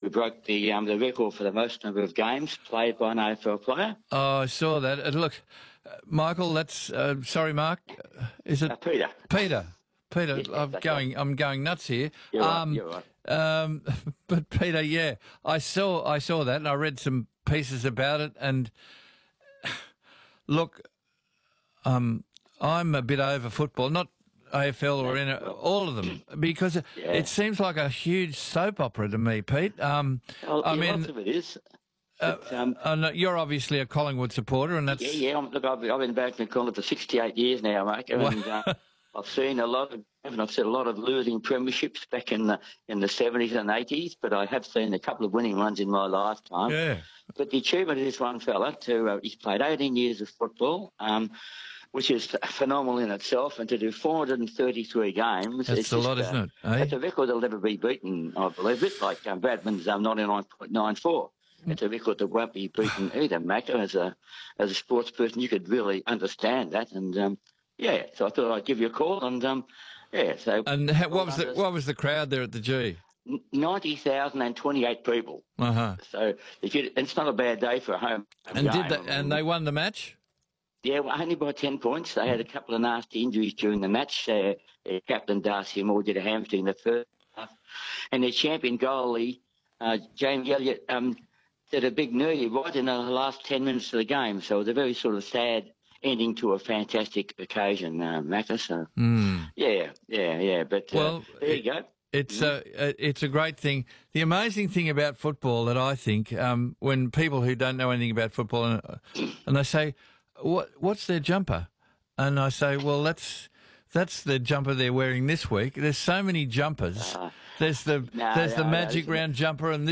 broke the record for the most number of games played by an AFL player. Oh, I saw that. Look, Michael, that's sorry, Mark. Is it Peter? Peter. Yes, I'm going nuts here. You're right. But Peter, yeah, I saw that, and I read some pieces about it. And look, I'm a bit over football, not AFL or all of them, because it seems like a huge soap opera to me, Pete. Well, I mean, lots of it is. You're obviously a Collingwood supporter, and that's Look, I've been back in Collingwood for 68 years now, mate, and I've seen a lot of losing premierships back in the 70s and 80s, but I have seen a couple of winning ones in my lifetime. Yeah. But the achievement of this one fella, he's played 18 years of football, which is phenomenal in itself, and to do 433 games. That's a lot, isn't it? Eh? It's a record that'll never be beaten, I believe. It's like Bradman's 99.94. It's a record that won't be beaten either, Mac. As a sports person, you could really understand that, and so I thought I'd give you a call, and So. And what was the crowd there at the G? 90,028 people. So it's not a bad day for a home and game. And they won the match? Yeah, well, only by 10 points. They had a couple of nasty injuries during the match. Captain Darcy Moore did a hamstring in the first half, and their champion goalie, James Elliott, did a big knee right in the last 10 minutes of the game. So it was a very sort of sad ending to a fantastic occasion, Macca. So, But there you go. It's a great thing. The amazing thing about football that I think, when people who don't know anything about football and they say, what's their jumper? And I say, well, that's the jumper they're wearing this week. There's so many jumpers. There's the Magic Round jumper and